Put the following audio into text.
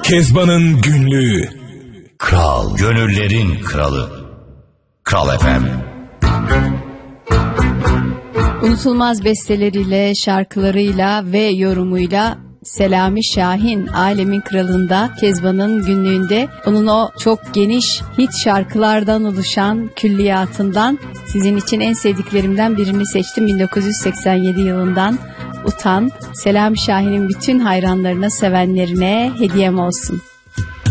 Kezban'ın günlüğü. Kral, gönüllerin kralı. Kral FM. Unutulmaz besteleriyle, şarkılarıyla ve yorumuyla Selami Şahin Alemin Kralı'nda, Kezban'ın günlüğünde onun o çok geniş hit şarkılardan oluşan külliyatından sizin için en sevdiklerimden birini seçtim. 1987 yılından Utan. Selami Şahin'in bütün hayranlarına, sevenlerine hediyem olsun.